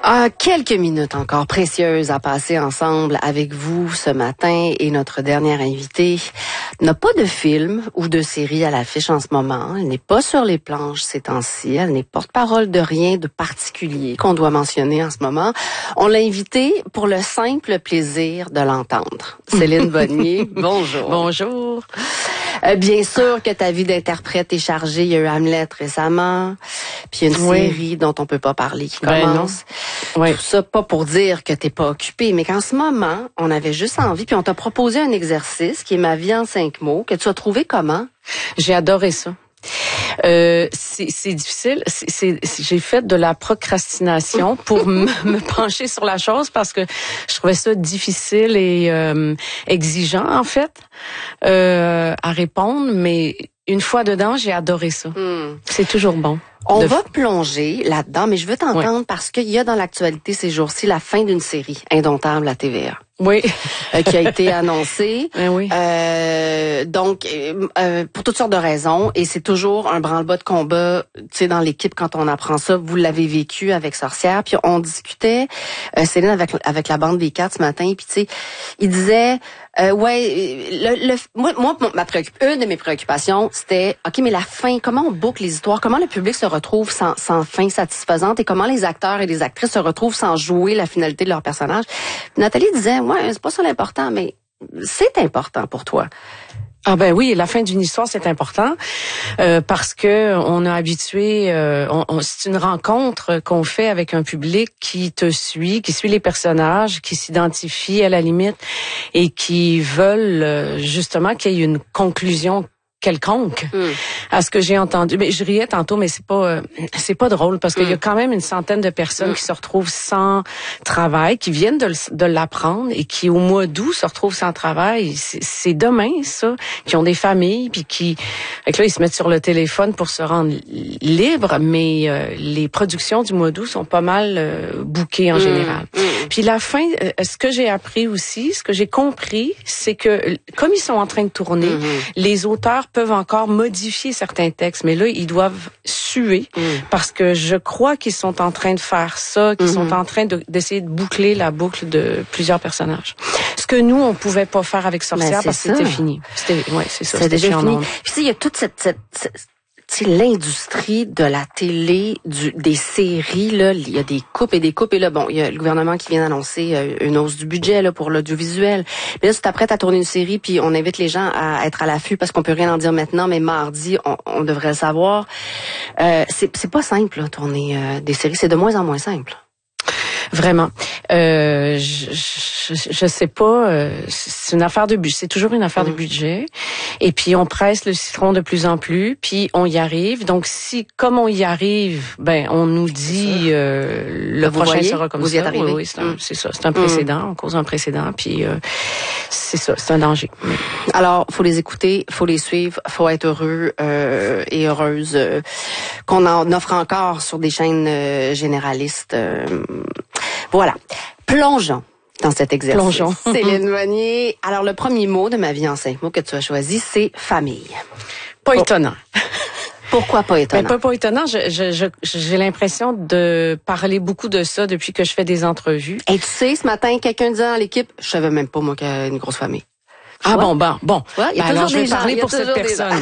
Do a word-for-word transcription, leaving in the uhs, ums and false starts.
Ah, quelques minutes encore précieuses à passer ensemble avec vous ce matin et notre dernière invitée n'a pas de film ou de série à l'affiche en ce moment. Elle n'est pas sur les planches ces temps-ci. Elle n'est porte-parole de rien de particulier qu'on doit mentionner en ce moment. On l'a invitée pour le simple plaisir de l'entendre. Céline Bonnier, bonjour. Bonjour. Euh, bien sûr que ta vie d'interprète est chargée. Il y a eu Hamlet récemment, puis il y a une oui. série dont on peut pas parler qui ben commence. Non. Oui. Tout ça, pas pour dire que t'es pas occupé, mais qu'en ce moment, on avait juste envie, puis on t'a proposé un exercice qui est ma vie en cinq mots, que tu as trouvé comment? J'ai adoré ça. Euh, c'est, c'est difficile. C'est, c'est, j'ai fait de la procrastination pour me, me pencher sur la chose parce que je trouvais ça difficile et euh, exigeant en fait euh, à répondre. Mais une fois dedans, j'ai adoré ça. Mm. C'est toujours bon. On de... va plonger là-dedans, mais je veux t'entendre ouais. parce qu'il y a dans l'actualité ces jours-ci la fin d'une série Indomptable à T V A. Oui. euh, qui a été annoncée. Ben oui. Euh, donc, euh, pour toutes sortes de raisons, et c'est toujours un branle-bas de combat, tu sais, dans l'équipe quand on apprend ça. Vous l'avez vécu avec Sorcière, puis on discutait, euh, Céline, avec avec la bande des quatre ce matin, puis tu sais, il disait, euh, ouais, le, le, moi, moi, ma préoccup, une de mes préoccupations, c'était, ok, mais la fin, comment on boucle les histoires, comment le public se retrouve sans, sans fin satisfaisante, et comment les acteurs et les actrices se retrouvent sans jouer la finalité de leur personnage. Puis Nathalie disait, ouais, c'est pas ça l'important, mais c'est important pour toi. Ah ben oui, la fin d'une histoire c'est important euh, parce que on a habitué, euh, on, on, c'est une rencontre qu'on fait avec un public qui te suit, qui suit les personnages, qui s'identifie à la limite et qui veulent euh, justement qu'il y ait une conclusion quelconque mm. à ce que j'ai entendu. Mais je riais tantôt, mais c'est pas euh, c'est pas drôle parce qu'il mm. y a quand même une centaine de personnes mm. qui se retrouvent sans travail, qui viennent de, de l'apprendre et qui au mois d'août se retrouvent sans travail. C'est, c'est demain ça, qui ont des familles puis qui, avec là ils se mettent sur le téléphone pour se rendre libres, mais euh, les productions du mois d'août sont pas mal euh, bookées en mm. général. Mm. Puis la fin, euh, ce que j'ai appris aussi, ce que j'ai compris, c'est que comme ils sont en train de tourner, mm-hmm. les auteurs peuvent encore modifier certains textes, mais là, ils doivent suer mm. parce que je crois qu'ils sont en train de faire ça, qu'ils mm-hmm. sont en train de, d'essayer de boucler la boucle de plusieurs personnages. Ce que nous, on pouvait pas faire avec Sorcière parce que c'était fini. C'était, ouais, c'est ça. C'est c'était déjà fini. Puis tu sais, il y a toute cette, cette, cette c'est l'industrie de la télé, du, des séries, là, il y a des coupes et des coupes. Et là, bon, il y a le gouvernement qui vient d'annoncer une hausse du budget là pour l'audiovisuel. Mais là, tu t'apprêtes à tourner une série, puis on invite les gens à être à l'affût parce qu'on peut rien en dire maintenant, mais mardi, on, on devrait le savoir. Euh, c'est, c'est pas simple, là, tourner euh, des séries. C'est de moins en moins simple. Vraiment. Euh, je, je, je sais pas. Euh, c'est une affaire de budget. C'est toujours une affaire mmh. de budget. Et puis on presse le citron de plus en plus. Puis on y arrive. Donc si, comme on y arrive, ben on nous dit euh, le vous prochain voyez, sera comme vous ça. Y êtes arrivé. Oui, oui, c'est, un, mmh. c'est ça. C'est un précédent. Mmh. On cause un précédent. Puis euh, c'est ça. C'est un danger. Mmh. Alors, faut les écouter, faut les suivre, faut être heureux euh, et heureuse euh, qu'on en offre encore sur des chaînes euh, généralistes. Euh, Voilà. Plongeons dans cet exercice. Plongeons. Céline Bonnier. Alors, le premier mot de ma vie en cinq mots que tu as choisi, c'est famille. Pas étonnant. Pourquoi pas étonnant? Ben, pas, pas étonnant. Je, je, je, j'ai l'impression de parler beaucoup de ça depuis que je fais des entrevues. Et tu sais, ce matin, quelqu'un disait dans l'équipe, je savais même pas, moi, qu'il y a une grosse famille. Ah bon, bon, bon. Ouais, il y a ben, toujours alors, je vais des gens, parler pour cette personne.